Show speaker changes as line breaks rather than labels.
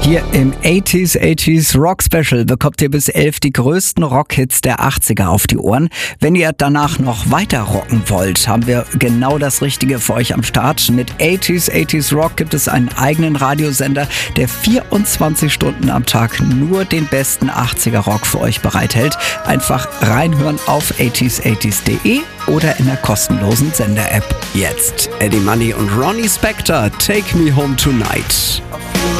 Hier im 80s Rock Special bekommt ihr bis 11 die größten Rockhits der 80er auf die Ohren. Wenn ihr danach noch weiter rocken wollt, haben wir genau das Richtige für euch am Start. Mit 80s Rock gibt es einen eigenen Radiosender, der 24 Stunden am Tag nur den besten 80er Rock für euch bereithält. Einfach reinhören auf 80s80s.de oder in der kostenlosen Sender-App. Jetzt Eddie Money und Ronnie Spector, Take Me Home Tonight.